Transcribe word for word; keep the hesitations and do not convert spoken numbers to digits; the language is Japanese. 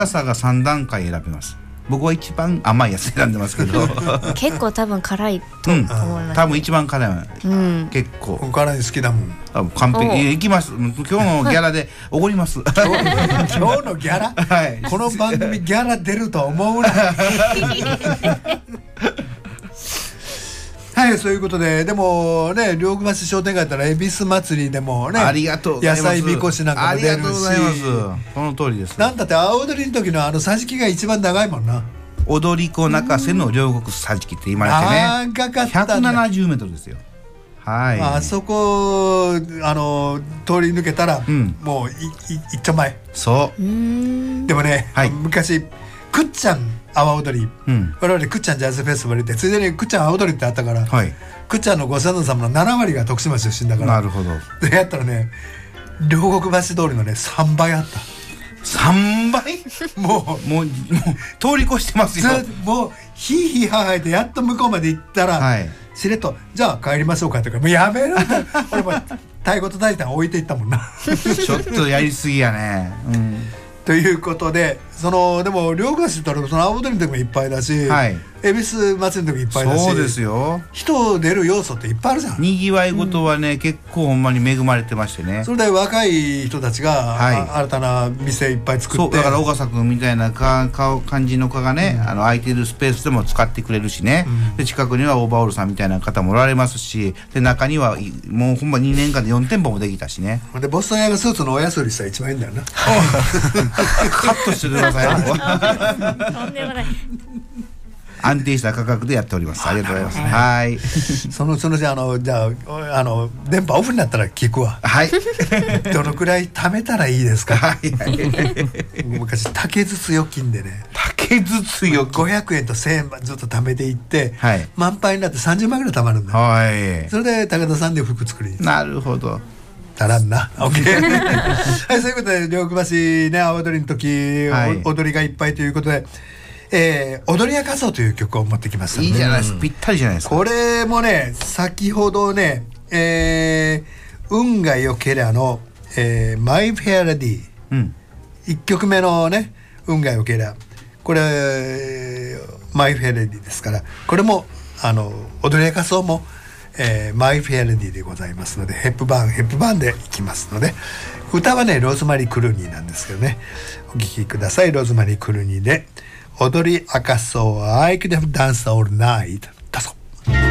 さがさんだんかい選べます。僕は一番甘いやつ選んでますけど結構多分辛いと思います、 うん、多分一番辛いわ、うん、結構辛い好きだもん。 あ完璧。いきます。今日のギャラでおごります今日のギャラ、はい、この番組ギャラ出るとは思うなはい、そういうことで、でもね、両国橋商店街だったら恵比寿祭りでもね、 ありがとうございます。 野菜みこしなんかも出るし、 ありがとうございます。その通りです。 なんだって阿波踊りの時のあの桟敷が一番長いもんな。 踊り子中瀬の両国桟敷って言いましてね、 長かったんだ。 ひゃくななじゅうメートルですよ。はい。 あそこあの通り抜けたら、うん、もういい一丁前。 そう。 でもね、はい、昔くっちゃん阿波踊り、うん、我々くっちゃんジャズフェスティバルでついでにくっちゃん阿波踊りってあったから、はい、くっちゃんのご先祖様のななわりが徳島出身だから。 なるほど。 でやったらね、両国橋通りのねさんばいあった。 さんばいもうもうもう通り越してますよ。 もうヒーヒーハーハーでやっと向こうまで行ったら、はい、しれっとじゃあ帰りましょうかとか、もうやめろ俺も太鼓と大胆置いていったもんなちょっとやりすぎやね、うん、 ということで、そのでも両国橋ってその阿波踊りの時もいっぱいだし、はい、恵比寿祭りの時いっぱいだし、 そうですよ。 人出る要素っていっぱいあるじゃん。 にぎわい事はね、うん、結構ほんまに恵まれてましてね。 それで若い人たちが、はい、新たな店いっぱい作って、 そうだから岡佐君みたいなか顔感じの子がね、うん、あの空いてるスペースでも使ってくれるしね、うん、で近くにはオーバーオールさんみたいな方もおられますし、で中にはもうほんまにねんかんでよんてんぽもできたしね。 でボストン屋がスーツのお安売りしたら一番いいんだよなカットしてくださいとんでもない安定した価格でやっております。ありがとうございます。はい。 そのそのじゃあのじゃああの電波オフになったら聞くわ。 はい。 どのくらい貯めたらいいですか。 はい。 昔竹筒預金でね。 竹筒預金。 ごひゃくえんとせんえんずっと貯めていって、はい、満杯になってさんじゅうまんぐらい貯まるんだよ。はい。それで高田さんで服作りに。 なるほど。 足らんな。オッケー。はい、そういうことで両国橋ね阿波踊りの時、はい、踊りがいっぱいということで。えー、踊り明かそうという曲を持ってきました、ね、 いいじゃないですか、ぴったりじゃないですか。 これもね先ほどね、えー、運が良けりゃの、えー、マイフェアレディ、うん、いっきょくめのね運が良けりゃこれマイフェアレディですから、これもあの踊り明かそうも、えー、マイフェアレディでございますので、ヘップバーンヘップバーンでいきますので、歌はねローズマリー・クルーニーなんですけどね、お聴きください。ローズマリー・クルーニーで踊り明かそう I could have danced all night